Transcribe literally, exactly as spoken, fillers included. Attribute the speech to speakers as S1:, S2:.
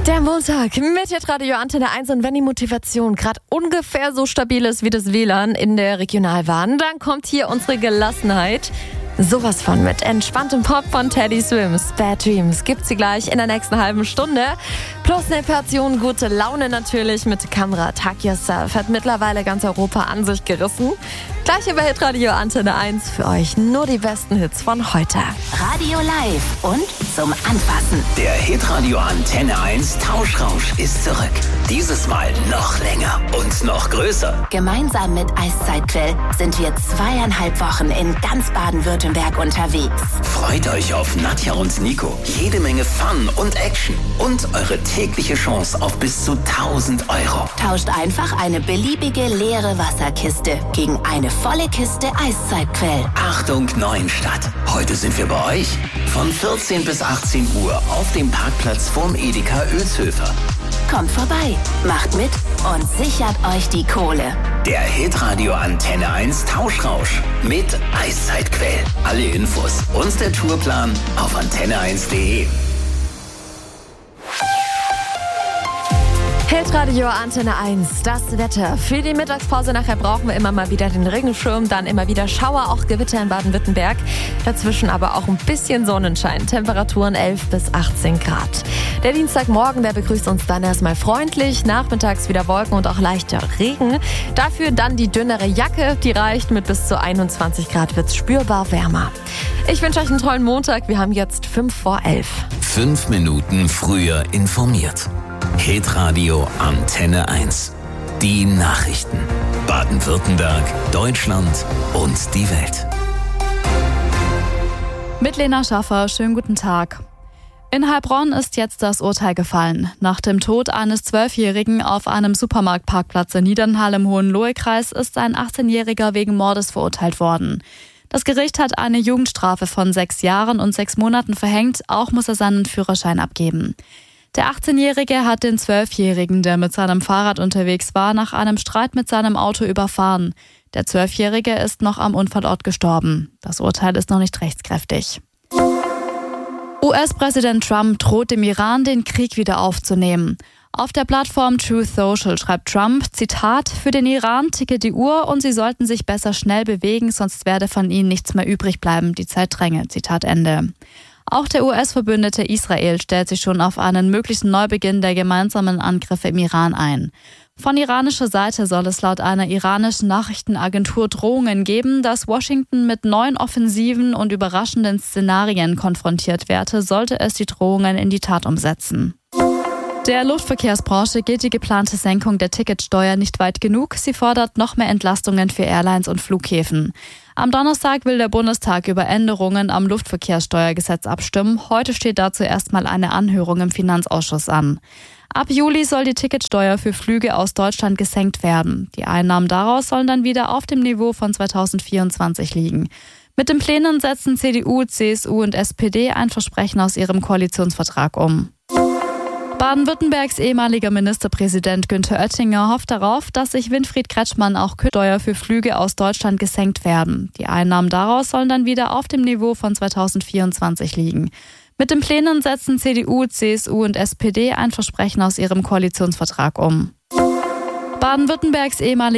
S1: Der Montag mit Hitradio Antenne eins, und wenn die Motivation gerade ungefähr so stabil ist wie das W L A N in der Regionalbahn, dann kommt hier unsere Gelassenheit. Sowas von mit entspanntem Pop von Teddy Swims. Bad Dreams gibt's sie gleich in der nächsten halben Stunde. Plus eine Portion gute Laune natürlich mit Kamrat. Hug Yourself hat mittlerweile ganz Europa an sich gerissen. Gleich über Hitradio Antenne eins für euch nur die besten Hits von heute.
S2: Radio live und zum Anfassen.
S3: Der Hitradio Antenne eins Tauschrausch ist zurück. Dieses Mal noch länger und noch größer.
S2: Gemeinsam mit Eiszeitquell sind wir zweieinhalb Wochen in ganz Baden-Württemberg unterwegs.
S3: Freut euch auf Nadja und Nico, jede Menge Fun und Action und eure tägliche Chance auf bis zu tausend Euro.
S2: Tauscht einfach eine beliebige leere Wasserkiste gegen eine volle Kiste Eiszeitquell.
S3: Achtung Neuenstadt, heute sind wir bei euch von vierzehn bis achtzehn Uhr auf dem Parkplatz vorm Edeka Oelshöfer.
S2: Kommt vorbei, macht mit und sichert euch die Kohle.
S3: Der Hitradio Antenne eins Tauschrausch mit Eiszeitquell. Alle Infos und der Tourplan auf antenne eins punkt de.
S1: Hitradio Antenne eins, das Wetter. Für die Mittagspause nachher brauchen wir immer mal wieder den Regenschirm, dann immer wieder Schauer, auch Gewitter in Baden-Württemberg. Dazwischen aber auch ein bisschen Sonnenschein. Temperaturen elf bis achtzehn Grad. Der Dienstagmorgen, der begrüßt uns dann erstmal freundlich. Nachmittags wieder Wolken und auch leichter Regen. Dafür dann die dünnere Jacke, die reicht. Mit bis zu einundzwanzig Grad wird's spürbar wärmer. Ich wünsche euch einen tollen Montag. Wir haben jetzt fünf vor elf.
S3: Fünf Minuten früher informiert. Hitradio Antenne eins. Die Nachrichten. Baden-Württemberg, Deutschland und die Welt.
S4: Mit Lena Schaffer, schönen guten Tag. In Heilbronn ist jetzt das Urteil gefallen. Nach dem Tod eines Zwölfjährigen auf einem Supermarktparkplatz in Niedernhall im Hohenlohe-Kreis ist ein achtzehnjähriger wegen Mordes verurteilt worden. Das Gericht hat eine Jugendstrafe von sechs Jahren und sechs Monaten verhängt. Auch muss er seinen Führerschein abgeben. Der achtzehnjährige hat den Zwölfjährigen, der mit seinem Fahrrad unterwegs war, nach einem Streit mit seinem Auto überfahren. Der Zwölfjährige ist noch am Unfallort gestorben. Das Urteil ist noch nicht rechtskräftig. U S-Präsident Trump droht dem Iran, den Krieg wieder aufzunehmen. Auf der Plattform Truth Social schreibt Trump, Zitat, für den Iran ticke die Uhr und sie sollten sich besser schnell bewegen, sonst werde von ihnen nichts mehr übrig bleiben. Die Zeit dränge. Zitat Ende. Auch der U S-Verbündete Israel stellt sich schon auf einen möglichen Neubeginn der gemeinsamen Angriffe im Iran ein. Von iranischer Seite soll es laut einer iranischen Nachrichtenagentur Drohungen geben, dass Washington mit neuen offensiven und überraschenden Szenarien konfrontiert werde, sollte es die Drohungen in die Tat umsetzen. Der Luftverkehrsbranche geht die geplante Senkung der Ticketsteuer nicht weit genug. Sie fordert noch mehr Entlastungen für Airlines und Flughäfen. Am Donnerstag will der Bundestag über Änderungen am Luftverkehrssteuergesetz abstimmen. Heute steht dazu erstmal eine Anhörung im Finanzausschuss an. Ab Juli soll die Ticketsteuer für Flüge aus Deutschland gesenkt werden. Die Einnahmen daraus sollen dann wieder auf dem Niveau von zweitausendvierundzwanzig liegen. Mit den Plänen setzen C D U, C S U und S P D ein Versprechen aus ihrem Koalitionsvertrag um. Baden-Württembergs ehemaliger Ministerpräsident Günther Oettinger hofft darauf, dass sich Winfried Kretschmann auch Steuer für Flüge aus Deutschland gesenkt werden. Die Einnahmen daraus sollen dann wieder auf dem Niveau von zweitausendvierundzwanzig liegen. Mit den Plänen setzen C D U, C S U und S P D ein Versprechen aus ihrem Koalitionsvertrag um. Baden-Württembergs ehemaliger